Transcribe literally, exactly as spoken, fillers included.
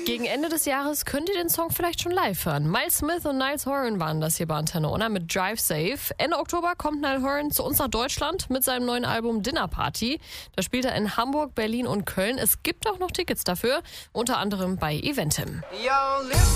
Gegen Ende des Jahres könnt ihr den Song vielleicht schon live hören. Miles Smith und Niles Horan waren das hier bei Antenne Unna mit Drive Safe. Ende Oktober kommt Niles Horan zu uns nach Deutschland mit seinem neuen Album Dinner Party. Da spielt er in Hamburg, Berlin und Köln. Es gibt auch noch Tickets dafür, unter anderem bei Eventim.